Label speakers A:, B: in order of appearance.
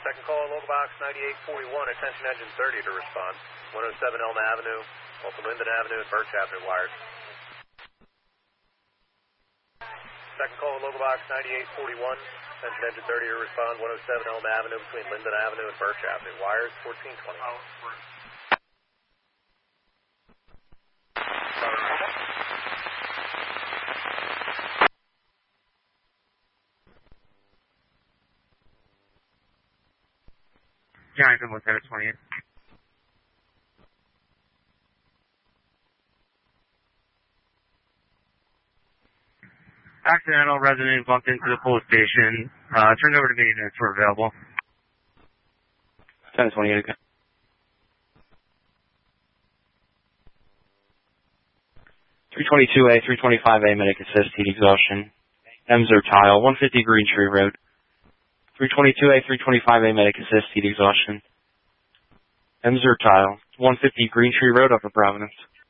A: Second call, local box 9841, attention engine 30 to respond. 107 Elm Avenue, off Linden Avenue and Birch Avenue wired. Second call, local box 9841, attention engine 30 to respond. 107 Elm Avenue between Linden Avenue and Birch Avenue wires, 1420.
B: Giant and Lieutenant 28. Accidental resident bumped into the police station. Turned over to me units were available.
C: 1028 again. 322A, 325A, medic assist, heat exhaustion. Emser tile, 150 Green Tree Road. 322A, 325A, medic assist, heat exhaustion. Emser tile, 150 Green Tree Road, Upper Providence.